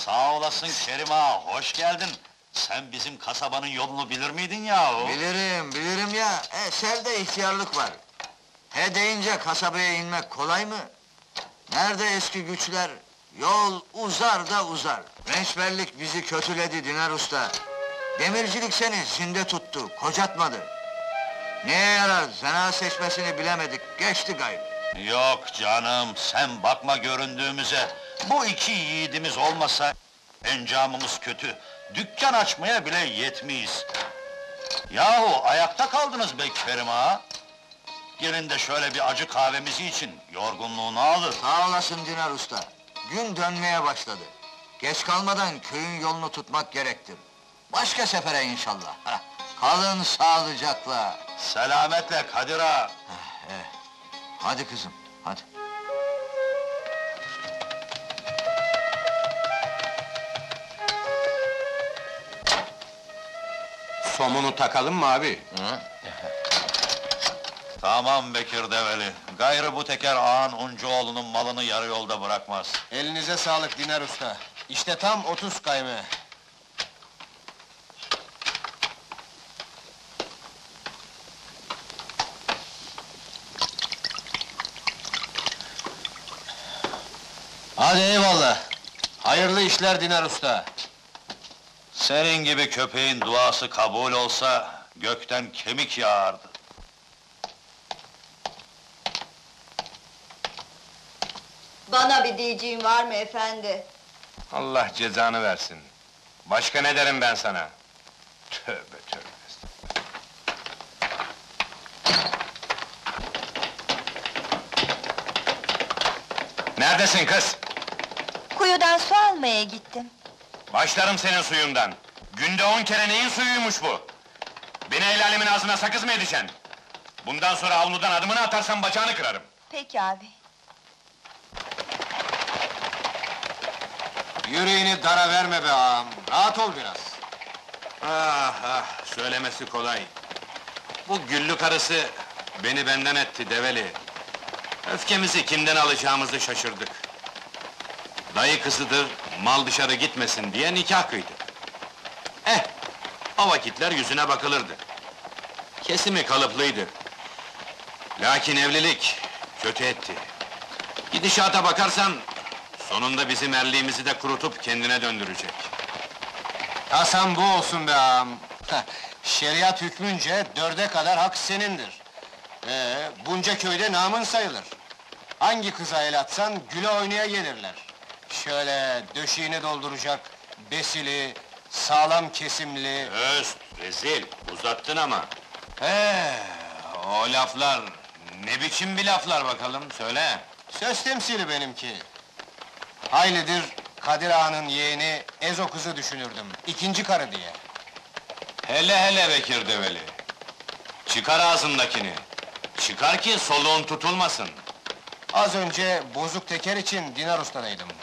Sağ olasın Kerim ağa, hoş geldin. Sen bizim kasabanın yolunu bilir miydin yahu? Bilirim ya. Sende ihtiyarlık var. He deyince kasabaya inmek kolay mı? Nerede eski güçler? Yol uzar da uzar. Rençberlik bizi kötüledi Dinar Usta. Demircilik seni zinde tuttu, kocatmadı. Neye yarar, zena seçmesini bilemedik, geçti gayrı. Yok canım, sen bakma göründüğümüze. Bu iki yiğidimiz olmasa, encamımız kötü. Dükkan açmaya bile yetmeyiz. Yahu ayakta kaldınız be Kerim ağa. Gelin de şöyle bir acı kahvemizi için, yorgunluğunu alır. Sağ olasın Dinar Usta. Gün dönmeye başladı. Geç kalmadan köyün yolunu tutmak gerektir. Başka sefere inşallah. Kalın sağlıcakla. Selametle Kadir ağa. Hadi kızım, hadi. Somunu takalım mı abi? Tamam Bekir Develi. Gayrı bu teker ağan Uncuoğlu'nun malını yarı yolda bırakmaz. Elinize sağlık Dinar Usta. İşte tam 30 kayme. Hadi eyvallah. Hayırlı işler Dinar Usta. Senin gibi köpeğin duası kabul olsa, gökten kemik yağardı. Bana bir diyeceğin var mı efendi? Allah cezanı versin. Başka ne derim ben sana? Tövbe tövbe. Neredesin kız? Kuyudan su almaya gittim. Başlarım senin suyundan. Günde 10 kere neyin suyuymuş bu? Beni el alemin ağzına sakız mı edeceksin? Bundan sonra avludan adımını atarsan bacağını kırarım. Peki abi. Yüreğini dara verme be ağam, rahat ol biraz. Ah ah, söylemesi kolay. Bu güllü karısı beni benden etti Develi. Öfkemizi kimden alacağımızı şaşırdık. Dayı kızıdır, mal dışarı gitmesin diye nikah kıydı. O vakitler yüzüne bakılırdı. Kesimi kalıplıydı. Lakin evlilik kötü etti. Gidişata bakarsan, sonunda bizim erliğimizi de kurutup kendine döndürecek. Hasan bu olsun be ağam! Şeriat hükmünce 4'e kadar hak senindir. Bunca köyde namın sayılır. Hangi kıza el atsan, güle oynaya gelirler. Şöyle döşeğini dolduracak, besili, sağlam kesimli... Öst, rezil, uzattın ama! O laflar, ne biçim bir laflar bakalım, söyle! Söz temsili benimki. Haylidir, Kadir Ağa'nın yeğeni Ezo kızı düşünürdüm, ikinci karı diye. Hele hele Bekir Develi! Çıkar ağzındakini! Çıkar ki soluğun tutulmasın! Az önce bozuk teker için Dinar Usta'daydım.